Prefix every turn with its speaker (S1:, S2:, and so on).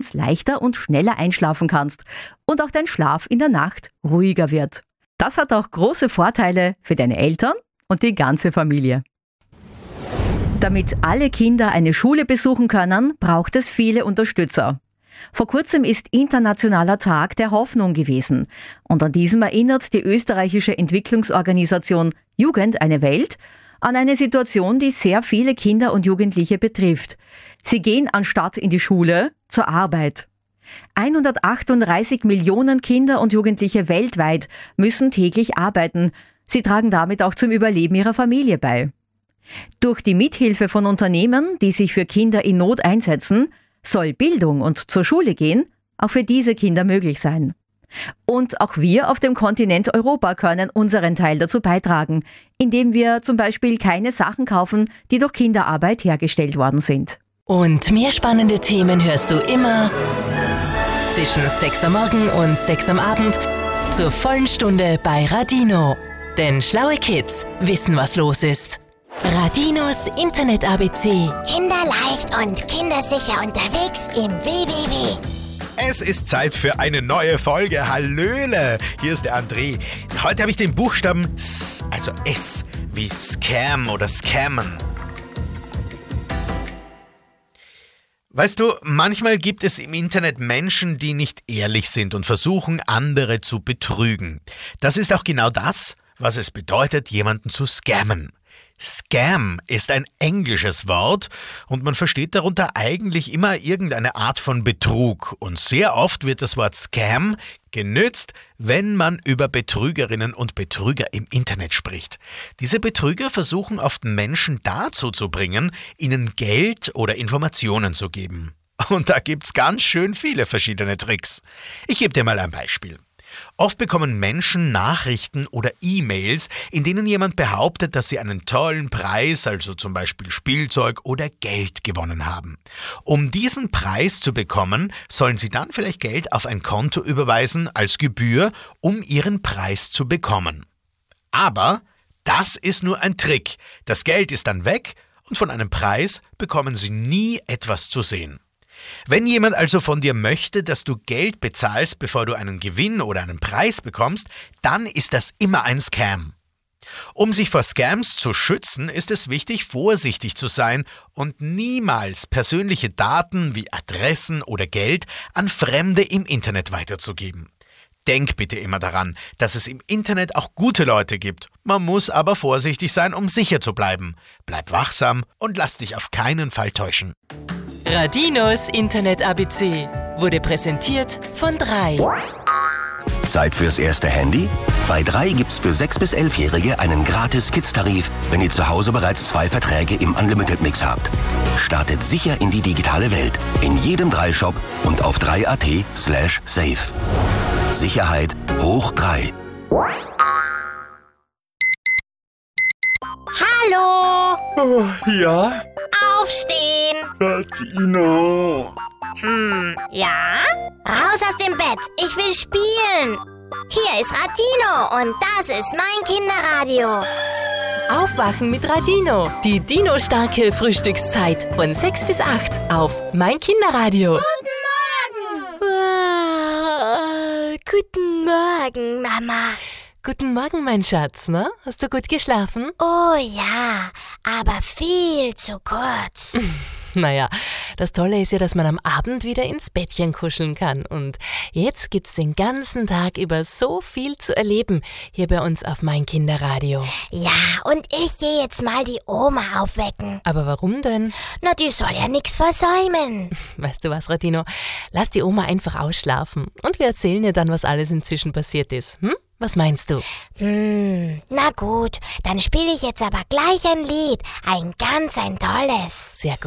S1: abends leichter und schneller einschlafen kannst und auch dein Schlaf in der Nacht ruhiger wird. Das hat auch große Vorteile für deine Eltern und die ganze Familie. Damit alle Kinder eine Schule besuchen können, braucht es viele Unterstützer. Vor kurzem ist Internationaler Tag der Hoffnung gewesen und an diesem erinnert die österreichische Entwicklungsorganisation Jugend eine Welt an eine Situation, die sehr viele Kinder und Jugendliche betrifft. Sie gehen anstatt in die Schule zur Arbeit. 138 Millionen Kinder und Jugendliche weltweit müssen täglich arbeiten. Sie tragen damit auch zum Überleben ihrer Familie bei. Durch die Mithilfe von Unternehmen, die sich für Kinder in Not einsetzen, soll Bildung und zur Schule gehen auch für diese Kinder möglich sein. Und auch wir auf dem Kontinent Europa können unseren Teil dazu beitragen, indem wir zum Beispiel keine Sachen kaufen, die durch Kinderarbeit hergestellt worden sind.
S2: Und mehr spannende Themen hörst du immer zwischen 6 am Morgen und 6 am Abend zur vollen Stunde bei Radino. Denn schlaue Kids wissen, was los ist. Radinos Internet-ABC.
S3: Kinderleicht und kindersicher unterwegs im WWW.
S4: Es ist Zeit für eine neue Folge. Hallöle, hier ist der André. Heute habe ich den Buchstaben S, also S, wie Scam oder Scammen. Weißt du, manchmal gibt es im Internet Menschen, die nicht ehrlich sind und versuchen, andere zu betrügen. Das ist auch genau das, was es bedeutet, jemanden zu scammen. Scam ist ein englisches Wort und man versteht darunter eigentlich immer irgendeine Art von Betrug. Und sehr oft wird das Wort Scam genützt, wenn man über Betrügerinnen und Betrüger im Internet spricht. Diese Betrüger versuchen oft Menschen dazu zu bringen, ihnen Geld oder Informationen zu geben. Und da gibt's ganz schön viele verschiedene Tricks. Ich gebe dir mal ein Beispiel. Oft bekommen Menschen Nachrichten oder E-Mails, in denen jemand behauptet, dass sie einen tollen Preis, also zum Beispiel Spielzeug oder Geld gewonnen haben. Um diesen Preis zu bekommen, sollen sie dann vielleicht Geld auf ein Konto überweisen als Gebühr, um ihren Preis zu bekommen. Aber das ist nur ein Trick. Das Geld ist dann weg und von einem Preis bekommen sie nie etwas zu sehen. Wenn jemand also von dir möchte, dass du Geld bezahlst, bevor du einen Gewinn oder einen Preis bekommst, dann ist das immer ein Scam. Um sich vor Scams zu schützen, ist es wichtig, vorsichtig zu sein und niemals persönliche Daten wie Adressen oder Geld an Fremde im Internet weiterzugeben. Denk bitte immer daran, dass es im Internet auch gute Leute gibt. Man muss aber vorsichtig sein, um sicher zu bleiben. Bleib wachsam und lass dich auf keinen Fall täuschen.
S2: Radinos Internet-ABC wurde präsentiert von 3.
S5: Zeit fürs erste Handy? Bei 3 gibt's für 6- bis 11-Jährige einen gratis Kids-Tarif, wenn ihr zu Hause bereits 2 Verträge im Unlimited-Mix habt. Startet sicher in die digitale Welt. In jedem 3-Shop und auf 3.at/safe. Sicherheit hoch 3.
S3: Hallo!
S6: Oh, ja?
S3: Aufstehen!
S6: Radino!
S3: Ja? Raus aus dem Bett, ich will spielen! Hier ist Radino und das ist mein Kinderradio.
S2: Aufwachen mit Radino. Die Dino-starke Frühstückszeit von 6 bis 8 auf Mein Kinderradio.
S3: Guten Morgen, Mama.
S2: Guten Morgen, mein Schatz, ne? Hast du gut geschlafen?
S3: Oh ja, aber viel zu kurz.
S2: Naja, das Tolle ist ja, dass man am Abend wieder ins Bettchen kuscheln kann. Und jetzt gibt's den ganzen Tag über so viel zu erleben hier bei uns auf Mein Kinderradio.
S3: Ja, und ich gehe jetzt mal die Oma aufwecken.
S2: Aber warum denn?
S3: Na, die soll ja nichts versäumen.
S2: Weißt du was, Radino? Lass die Oma einfach ausschlafen. Und wir erzählen ihr dann, was alles inzwischen passiert ist. Was meinst du?
S3: Na gut, dann spiele ich jetzt aber gleich ein Lied. Ein tolles.
S2: Sehr gut.